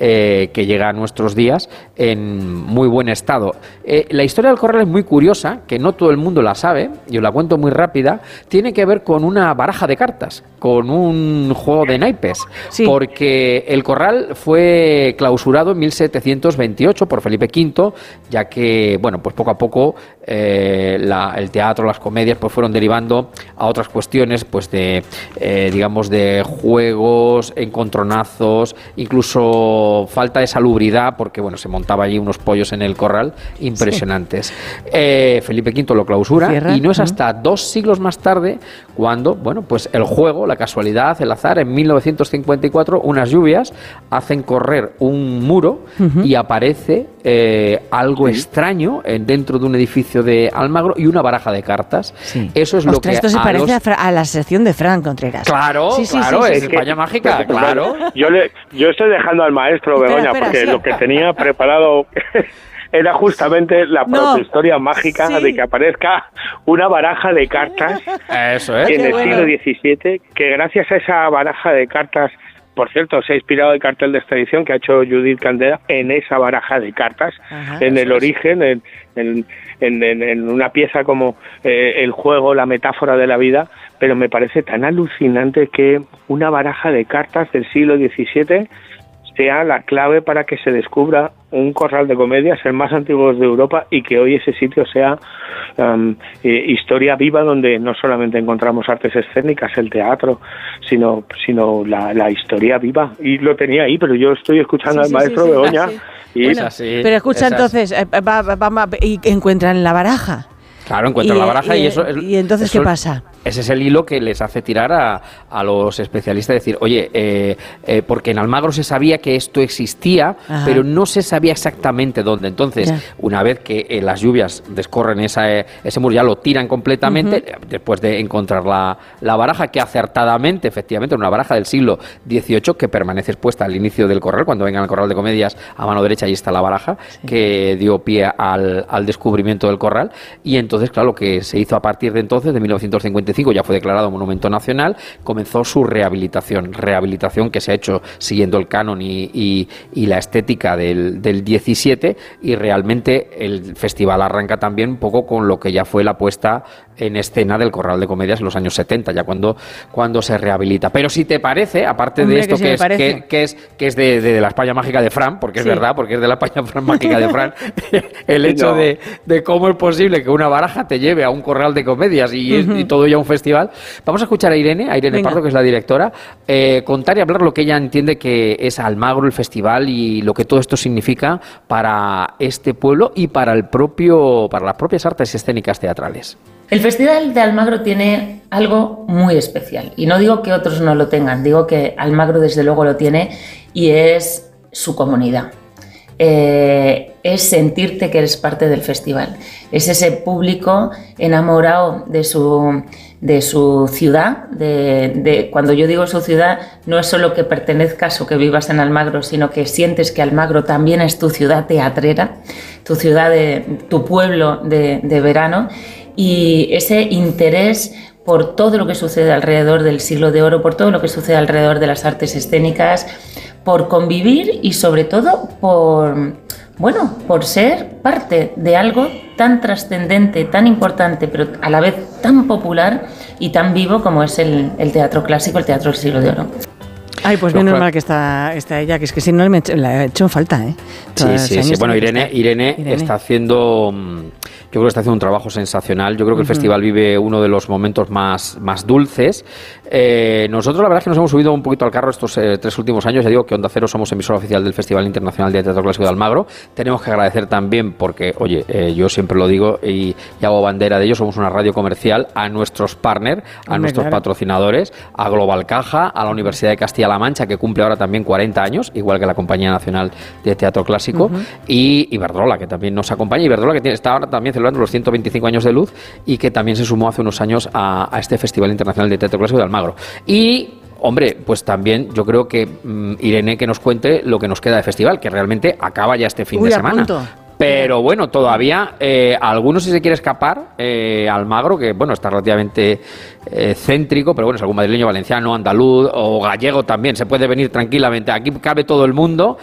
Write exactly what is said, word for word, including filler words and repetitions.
eh, que llega a nuestros días en muy buen estado. Eh, la historia del Corral es muy curiosa, que no todo el mundo la sabe, y os la cuento muy rápida. Tiene que ver con una baraja de cartas, con un juego de naipes, sí. Porque el Corral fue clausurado en mil setecientos veintiocho por Felipe quinto, ya que, bueno, pues poco a poco eh, la, el teatro, las comedias, pues fueron derivando a otras cuestiones, pues de, eh, digamos, de juegos, encontronazos, incluso falta de salubridad, porque, bueno, se montaba allí unos pollos en el Corral impresionantes. Sí. Eh, Felipe quinto lo clausura. Cierra. Y no es hasta uh-huh. dos siglos más tarde cuando, bueno, pues el juego, la casualidad, el azar, en mil novecientos cincuenta y cuatro, unas lluvias hacen correr un muro uh-huh. y aparece eh, algo sí. extraño en, dentro de un edificio de Almagro y una baraja de cartas. Sí. Eso es Ostras, lo que esto se a parece los... a, a la sección de Fran Contreras. Claro, sí, sí, claro, sí, sí, es sí. España mágica, claro. Yo, le, yo estoy dejando al maestro, Begoña, espera, espera, porque sí. lo que tenía preparado... era justamente la no. historia mágica sí. de que aparezca una baraja de cartas Eso es. en el bueno. siglo diecisiete, que gracias a esa baraja de cartas, por cierto, se ha inspirado el cartel de esta edición que ha hecho Judith Candela en esa baraja de cartas, Ajá, en el es. origen, en, en, en, en una pieza como eh, el juego, la metáfora de la vida, pero me parece tan alucinante que una baraja de cartas del siglo diecisiete sea la clave para que se descubra un corral de comedias, el más antiguo de Europa, y que hoy ese sitio sea um, eh, historia viva, donde no solamente encontramos artes escénicas, el teatro, sino sino la, la historia viva. Y lo tenía ahí, pero yo estoy escuchando sí, al sí, maestro sí, sí, Begoña. sí. Y bueno, así, pero escucha entonces, eh, va, va, va, y encuentran la baraja. Claro, encuentran y, la baraja y, y eso... ¿Y entonces eso, qué pasa? Ese es el hilo que les hace tirar a, a los especialistas, decir, oye, eh, eh, porque en Almagro se sabía que esto existía, Ajá. pero no se sabía exactamente dónde. Entonces, ya. una vez que eh, las lluvias descorren esa, eh, ese muro, ya lo tiran completamente, uh-huh. después de encontrar la, la baraja, que acertadamente, efectivamente, una baraja del siglo dieciocho, que permanece expuesta al inicio del corral, cuando vengan al corral de comedias, a mano derecha, ahí está la baraja, sí. que dio pie al, al descubrimiento del corral, y entonces, claro, lo que se hizo a partir de entonces, de mil novecientos cincuenta y cinco, ya fue declarado monumento nacional, comenzó su rehabilitación, rehabilitación que se ha hecho siguiendo el canon y, y, y la estética del, del diecisiete, y realmente el festival arranca también un poco con lo que ya fue la puesta en escena del Corral de Comedias en los años setenta, ya cuando, cuando se rehabilita. Pero si te parece, aparte Hombre, de esto que, que, es, que, que es que es de, de la España mágica de Fran, porque sí. es verdad, porque es de la España mágica de Fran, el hecho no. de, de cómo es posible que una baraja te lleve a un corral de comedias y, uh-huh. y todo ya un festival. Vamos a escuchar a Irene, a Irene Venga. Pardo, que es la directora, eh, contar y hablar lo que ella entiende que es Almagro, el festival, y lo que todo esto significa para este pueblo y para el propio, para las propias artes escénicas teatrales. El Festival de Almagro tiene algo muy especial, y no digo que otros no lo tengan, digo que Almagro desde luego lo tiene, y es su comunidad. Eh, es sentirte que eres parte del festival, es ese público enamorado de su, de su ciudad, de, de, cuando yo digo su ciudad no es solo que pertenezcas o que vivas en Almagro, sino que sientes que Almagro también es tu ciudad teatrera, tu ciudad, de, tu pueblo de, de verano, y ese interés por todo lo que sucede alrededor del Siglo de Oro, por todo lo que sucede alrededor de las artes escénicas, por convivir y sobre todo por, bueno, por ser parte de algo tan trascendente, tan importante, pero a la vez tan popular y tan vivo como es el, el teatro clásico, el teatro del Siglo de Oro. Ay, pues bien normal que está, está ella, que es que si no me la he hecho en falta, ¿eh? Sí, sí, sí. Bueno, Irene, Irene, Irene está haciendo, yo creo que está haciendo un trabajo sensacional. Yo creo que el uh-huh. festival vive uno de los momentos más, más dulces. Eh, nosotros la verdad es que nos hemos subido un poquito al carro estos eh, tres últimos años. Ya digo que Onda Cero somos emisora oficial del Festival Internacional de Teatro Clásico de Almagro. Tenemos que agradecer también porque, oye, eh, yo siempre lo digo y, y hago bandera de ello, somos una radio comercial, a nuestros partners, a Hombre, nuestros claro. patrocinadores, a Global Caja, a la Universidad de Castilla-La Mancha, que cumple ahora también cuarenta años, igual que la Compañía Nacional de Teatro Clásico, uh-huh. y Iberdrola, que también nos acompaña. Iberdrola, que tiene, está ahora también celebrando los ciento veinticinco años de luz y que también se sumó hace unos años a, a este Festival Internacional de Teatro Clásico de Almagro. Y hombre, pues también yo creo que um, Irene que nos cuente lo que nos queda de festival, que realmente acaba ya este fin Uy, de semana. Pero bueno, todavía eh, algunos si se quiere escapar, eh, Almagro, que bueno, está relativamente eh, céntrico, pero bueno, es algún madrileño, valenciano, andaluz o gallego también, se puede venir tranquilamente. Aquí cabe todo el mundo